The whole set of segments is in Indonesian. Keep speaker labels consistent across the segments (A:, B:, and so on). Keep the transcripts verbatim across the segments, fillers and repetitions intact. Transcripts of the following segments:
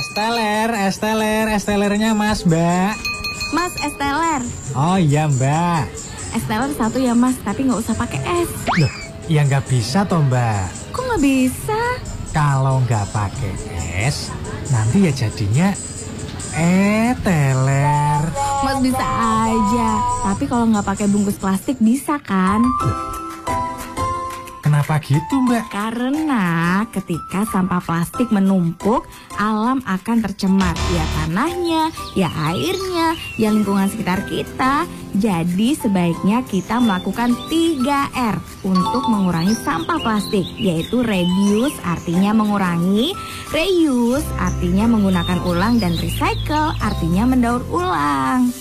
A: Esteler, esteler, estelernya Mas, Mbak.
B: Mas, esteler.
A: Oh iya, Mbak.
B: Esteler satu ya, Mas, tapi nggak usah pakai es.
A: Loh, ya nggak bisa toh, Mbak.
B: Kok nggak bisa?
A: Kalau nggak pakai es, nanti ya jadinya eteler.
B: Mas bisa aja, tapi kalau nggak pakai bungkus plastik bisa kan?
A: Kenapa gitu, Mbak?
B: Karena ketika sampah plastik menumpuk, alam akan tercemar. Ya tanahnya, ya airnya, ya lingkungan sekitar kita. Jadi sebaiknya kita melakukan tiga R untuk mengurangi sampah plastik, yaitu reduce artinya mengurangi, reuse artinya menggunakan ulang, dan recycle artinya mendaur ulang.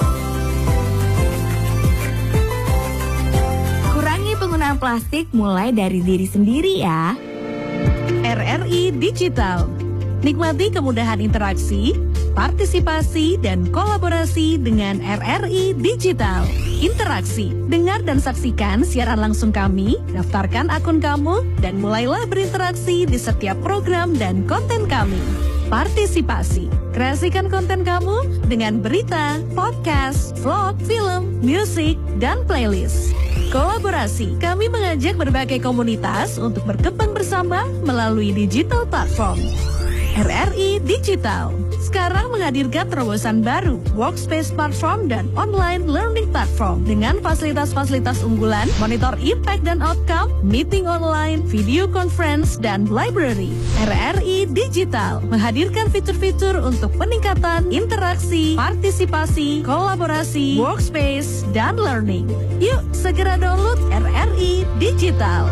B: Penggunaan plastik mulai dari diri sendiri ya.
C: R R I Digital. Nikmati kemudahan interaksi, partisipasi, dan kolaborasi dengan R R I Digital. Interaksi, dengar dan saksikan siaran langsung kami, daftarkan akun kamu, dan mulailah berinteraksi di setiap program dan konten kami. Partisipasi, kreasikan konten kamu dengan berita, podcast, vlog, film, musik, dan playlist. Kolaborasi, kami mengajak berbagai komunitas untuk berkembang bersama melalui digital platform. R R I Digital sekarang menghadirkan terobosan baru, workspace platform dan online learning platform dengan fasilitas-fasilitas unggulan, monitor impact dan outcome, meeting online, video conference, dan library. R R I Digital menghadirkan fitur-fitur untuk peningkatan interaksi, partisipasi, kolaborasi, workspace, dan learning. Yuk segera download R R I Digital.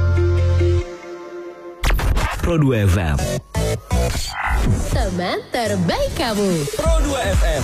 D: Pro dua F M.
E: Teman terbaik kamu.
D: Pro dua F M.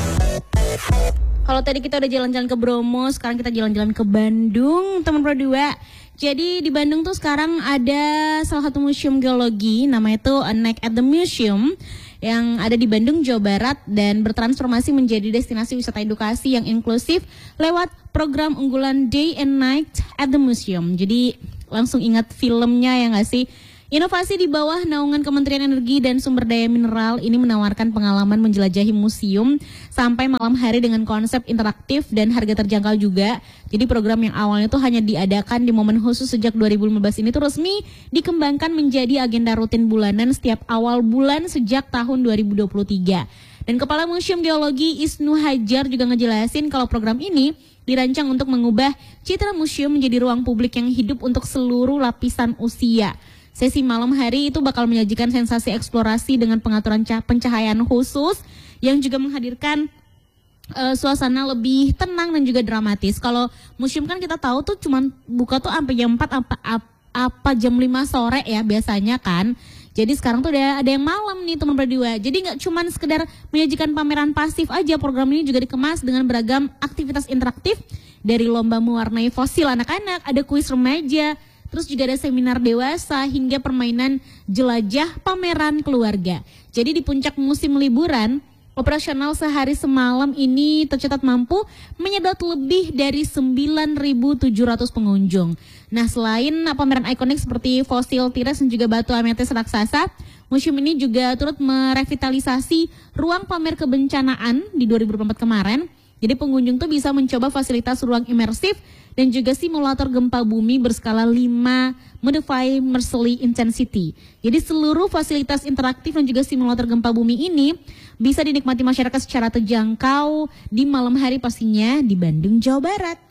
F: Kalau tadi kita udah jalan-jalan ke Bromo, sekarang kita jalan-jalan ke Bandung, teman Pro dua. Jadi di Bandung tuh sekarang ada salah satu museum geologi, namanya itu A Night at the Museum, yang ada di Bandung, Jawa Barat, dan bertransformasi menjadi destinasi wisata edukasi yang inklusif lewat program unggulan Day and Night at the Museum. Jadi langsung ingat filmnya ya nggak sih? Inovasi di bawah naungan Kementerian Energi dan Sumber Daya Mineral ini menawarkan pengalaman menjelajahi museum sampai malam hari dengan konsep interaktif dan harga terjangkau juga. Jadi program yang awalnya tuh hanya diadakan di momen khusus sejak dua ribu lima belas ini tuh resmi dikembangkan menjadi agenda rutin bulanan setiap awal bulan sejak tahun dua ribu dua puluh tiga. Dan Kepala Museum Geologi Isnu Hajar juga ngejelasin kalau program ini dirancang untuk mengubah citra museum menjadi ruang publik yang hidup untuk seluruh lapisan usia. Sesi malam hari itu bakal menyajikan sensasi eksplorasi dengan pengaturan pencahayaan khusus yang juga menghadirkan uh, suasana lebih tenang dan juga dramatis. Kalau museum kan kita tahu tuh cuman buka tuh sampai jam empat apa, apa jam lima sore ya biasanya kan. Jadi sekarang tuh udah ada yang malam nih teman berdua. Jadi nggak cuman sekedar menyajikan pameran pasif aja, program ini juga dikemas dengan beragam aktivitas interaktif dari lomba mewarnai fosil anak-anak, ada kuis remaja, terus juga ada seminar dewasa hingga permainan jelajah pameran keluarga. Jadi di puncak musim liburan, operasional sehari semalam ini tercatat mampu menyedot lebih dari sembilan ribu tujuh ratus pengunjung. Nah selain pameran ikonik seperti fosil T-Rex dan juga batu ametis raksasa, museum ini juga turut merevitalisasi ruang pamer kebencanaan di dua ribu dua puluh empat kemarin. Jadi pengunjung tuh bisa mencoba fasilitas ruang imersif dan juga simulator gempa bumi berskala lima Modify Mercilli Intensity. Jadi seluruh fasilitas interaktif dan juga simulator gempa bumi ini bisa dinikmati masyarakat secara terjangkau di malam hari pastinya di Bandung, Jawa Barat.